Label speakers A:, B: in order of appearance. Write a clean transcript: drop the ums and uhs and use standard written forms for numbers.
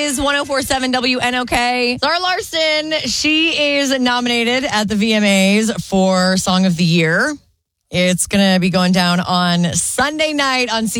A: is 104.7 WNOK. Zara Larsson, she is nominated at the VMAs for Song of the Year. It's going to be going down on Sunday night on